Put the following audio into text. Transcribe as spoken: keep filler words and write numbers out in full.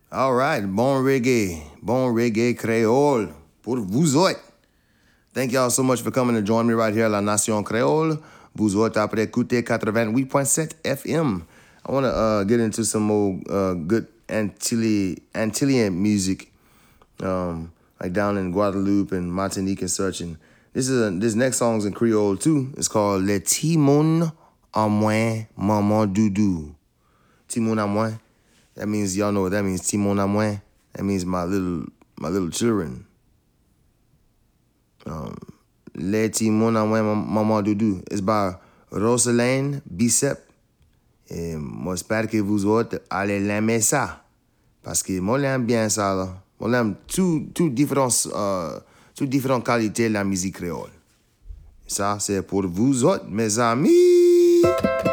All right, bon reggae, bon reggae créole pour vous autres. Thank y'all so much for coming to join me right here at La Nation Créole. Vous autres après écouter eighty-eight point seven F M. I want to uh, get into some more uh, good Antilli- Antillian music, um, like down in Guadeloupe and Martinique and such. And this is a, this next song's in Creole too. It's called Le Timon à moi, Maman Doudou. Timon à moi. That means y'all know what that means. Timon à moi. That means my little my little children. Um, Le Timon à moi, Maman Doudou. It's by Roselaine Bicep. Et moi, j'espère que vous autres allez l'aimer ça. Parce que moi, j'aime bien ça, là. Moi, j'aime tout, tout différents, euh, toutes différentes qualités de la musique créole. Ça, c'est pour vous autres, mes amis.